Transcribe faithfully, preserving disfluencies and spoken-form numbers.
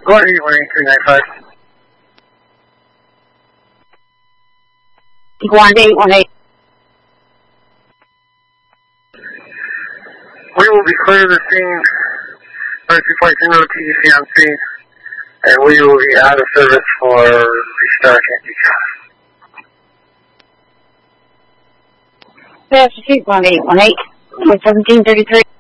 Go ahead, one eight three nine five. one eight one eight. We will be clear the scene right before you know T D C on scene, and we will be out of service for restart and decaf. Passenger one eight one eight, seventeen thirty-three.